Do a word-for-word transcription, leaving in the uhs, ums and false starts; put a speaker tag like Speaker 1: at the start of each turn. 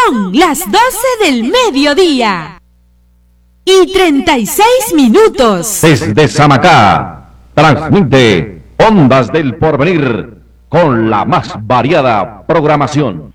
Speaker 1: Son las doce del mediodía y treinta y seis minutos.
Speaker 2: Desde Samacá, transmite Ondas del Porvenir con la más variada programación.